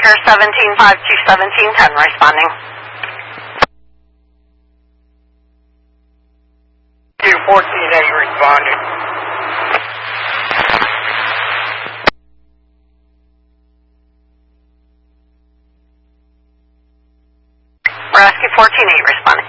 Tiger 17-5 to 17-10 responding. To 14-8 responding. Rescue 14-8 responding.